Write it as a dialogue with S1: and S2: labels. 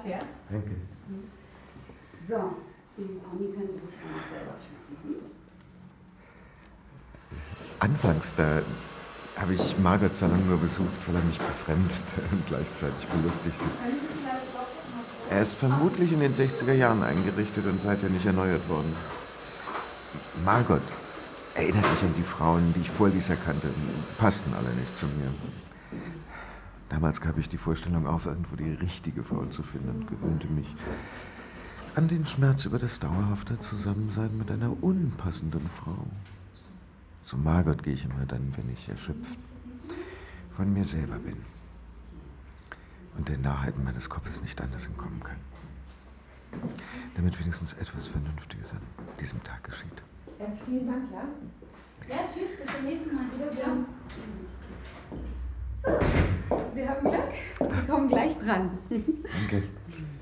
S1: Platz her.
S2: Danke.
S1: So, den Pony können Sie sich dann auch selber schmecken.
S2: Anfangs, da habe ich Margots Salon nur besucht, weil er mich befremdete und gleichzeitig belustigte. Er ist vermutlich in den 60er Jahren eingerichtet und seither nicht erneuert worden. Margot erinnert mich an die Frauen, die ich vor Lisa kannte, passten alle nicht zu mir. Damals gab ich die Vorstellung auf, irgendwo die richtige Frau zu finden und gewöhnte mich an den Schmerz über das dauerhafte Zusammensein mit einer unpassenden Frau. Zu Margot gehe ich immer dann, wenn ich erschöpft von mir selber bin und den Narrheiten meines Kopfes nicht anders entkommen kann. Damit wenigstens etwas Vernünftiges an diesem Tag geschieht.
S1: Vielen Dank, ja. Ja, tschüss, bis zum nächsten Mal. Wiedersehen. So, Sie haben Glück. Sie kommen gleich dran.
S2: Danke.